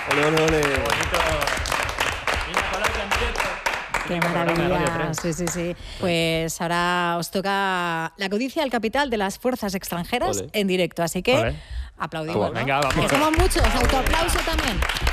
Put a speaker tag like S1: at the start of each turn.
S1: Ole, ole, ole.
S2: Bonito. Niña Colombia en directo.
S3: Qué
S2: Programa de Radio
S3: maravilla.
S2: 3.
S3: Sí. Pues ahora os toca la codicia del capital de las fuerzas extranjeras
S1: Ole.
S3: en directo. Así que
S2: Ole.
S3: aplaudimos.
S2: Venga, vamos.
S3: Que somos muchos. Autoaplauso también.